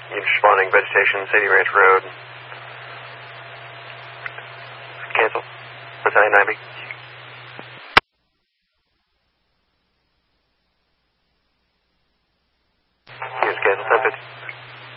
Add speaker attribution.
Speaker 1: Unit responding, vegetation, Sadie Ranch Road. Cancel. Battalion 9B. Units cancel, 1050.